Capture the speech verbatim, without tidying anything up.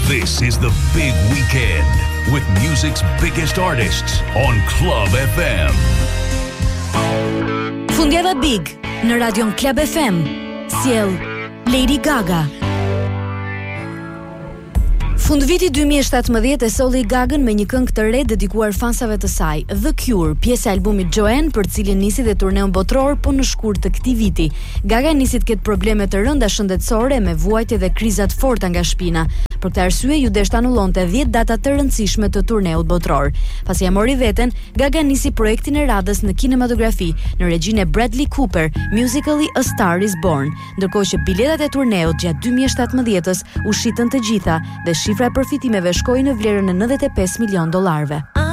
This is the big weekend with music's biggest artists on Club F M. Fundjava Big në Radion Club F M. Sjell Lady Gaga. Fund viti dy mijë e shtatëmbëdhjetë e solli Gagën me një këngë të re dedikuar fansave të saj, The Cure, pjesë e albumit Joanne, për cilin nisi dhe turneun botror, po në shkurt të këtij viti. Gaga nisi të ketë probleme të rënda shëndetësore me vuajtje dhe kriza të forta nga shpina. Për këtë arsye ju desh ta anullonte dhjetë data të rëndësishme të turneut botror. Pasi ja mori veten, Gaga nisi projektin e radhës në kinematografi në regjinë e Bradley Cooper, musically A Star Is Born, ndërkohë që biletat e turneut gjatë dy mijë e shtatëmbëdhjetës u shitën të gjitha dhe shifra e përfitimeve shkoi në vlerën e nëntëdhjetë e pesë milion dollarëve.